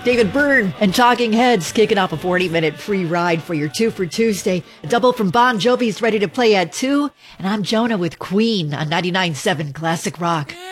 David Byrne and Talking Heads kicking off a 40-minute free ride for your 2 for Tuesday. A double from Bon Jovi's ready to play at 2. And I'm Jonah with Queen on 99.7 Classic Rock.